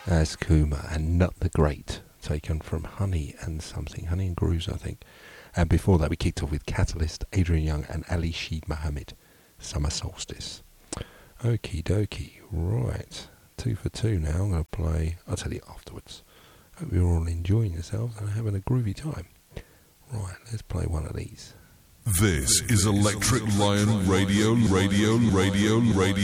as Kuma and Nut the Great, taken from Honey and Grooves, I think. And before that, we kicked off with Catalyst, Adrian Young, and Ali Sheed Mohammed, Summer Solstice. Okie dokie, right. 2 for 2 now. I'm going to play, I'll tell you afterwards. Hope you're all enjoying yourselves and having a groovy time. Right, let's play one of these. This is Electric Lion Radio.